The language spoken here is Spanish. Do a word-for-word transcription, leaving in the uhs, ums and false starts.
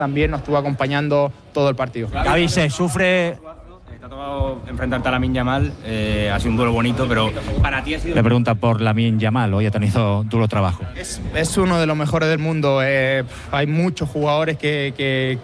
también nos estuvo acompañando todo el partido. Gavi, se sufre... Te ha tocado enfrentarte a Lamine Yamal, eh, ha sido un duelo bonito, pero para ti ha sido... Le pregunta por Lamine Yamal, hoy ha tenido duro trabajo. Es, es uno de los mejores del mundo, eh, hay muchos jugadores que, que,